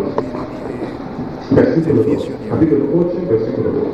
Versículo 2, capítulo 8, versículo 2.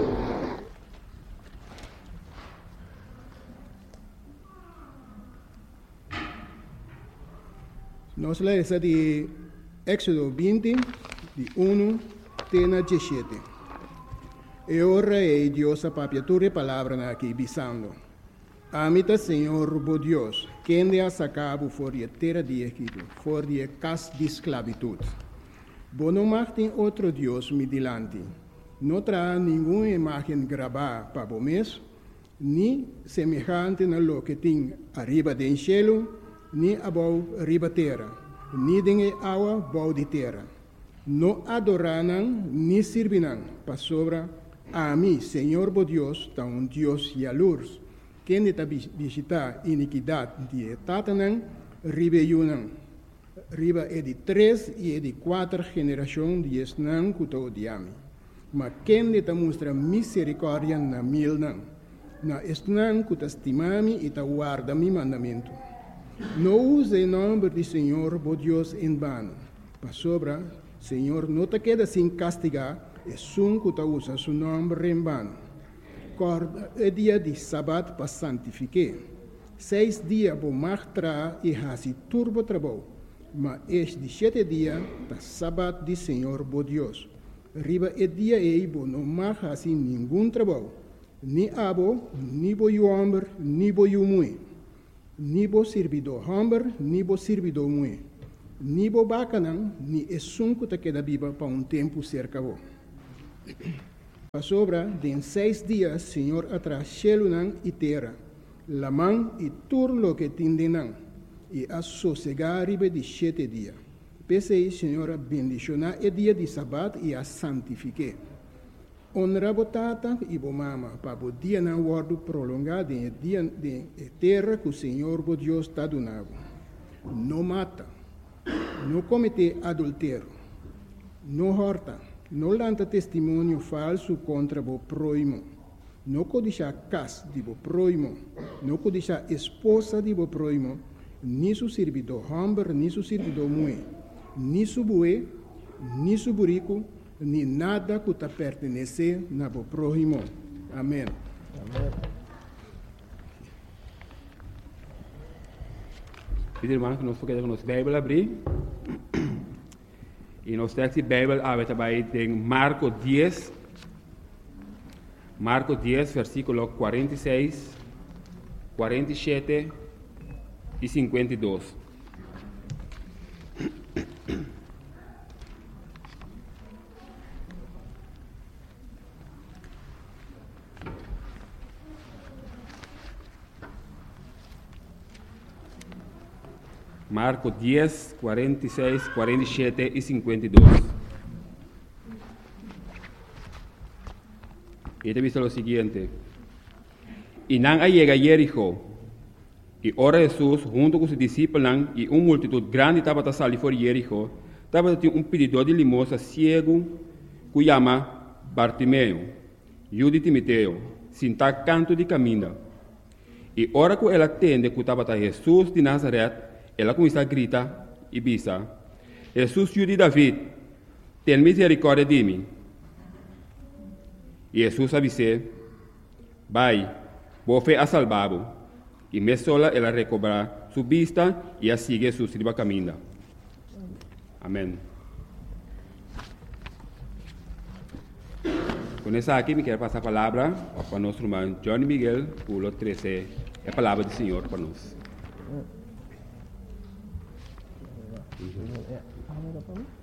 Nós lemos de Éxodo 20, de 1 até 17. E ora é Deus a papiatura palavra aqui, bisando. Amita Senhor, bo Deus, quem de a sacabo for de terra de Egito, for de casa de esclavitud. Bo não martem outro Deus me dilante. Não terá nenhuma imagem gravada para o mês, nem semelhante na lo que tem arriba do cielo, nem abaixo arriba terra, nem de água abaixo de terra. Não adorarão, nem servirão, para sobra a mim, Senhor bo Deus, tá um Deus e a luz, quem está visitar iniquidade de Tatanã, rebelião. Riba é de 3 e é de 4 gerações de esnã que estou odiando. Mas quem está mostra misericórdia na mil não. Na esnã que está estimando e está guarda meu mandamento. Não use o nome do Senhor, bo Deus, em vano. Para sobra, Senhor, não te queda sem castigar, é sum que está usa seu nome em vano. Corda é dia de sábado para santificar. 6 dias vou martrar e hasi turbo trabalho. Mas este 7 dias, da sábado de Senhor, bo Deus. Riba é dia e bo não mais assim nenhum trabalho. Nem abo, nem bo o homem, nem bo o mulher. Nem bo servidor homem, nem bo servidor mulher. Nem bo bacanão, nem é sunco que queda viva para um tempo cerca bo. A sobra, de 6 dias, Senhor atrás cielo e terra. La mão e tudo lo que tindenão. E a sossegar riba de 7 dias. Pensei, Senhora, bendicionar o dia de sábado e a santifique. Honra botata e bo mama, para o dia não guardo prolongado em dia de terra que o Senhor, bo Deus, está donado. Não mata, não comete adultério, não horta, não lanta testemunho falso contra o próximo, não codiça casa de o próximo, não codiça esposa de o próximo, ni su servidor homem, ni su servidor mulher, ni su bue, ni su burico, ni nada que te pertenece na bo próximo. Amém. Pedir irmão que nós podemos nossa Bíblia abrir. E nós temos a Bíblia aberta em Marcos 10. Marcos 10, versículo 46, 47 e 52. Marcos 10, 46, 47 e 52. E te dice lo siguiente. Y nan llega a Jericho. E ora Jesus, junto com os discípulos e uma multitud grande estava a sair fora de Jericho, estava tinha pedidor de limosna cego, que chama Bartimeu, filho de Timoteo, senta canto de caminho. E ora que ela atende que estava Jesus de Nazaré, ela começa a gritar e diz: Jesus, filho de David, tem misericórdia de mim. E Jesus avise: vai, vou a salvá-lo. E me sola ela recobra sua vista e a sigue su sirva caminho. Amém. Com essa aqui, me quero passar a palavra para nosso irmão Johnny Miguel, por o 13, a palavra do Senhor para nós.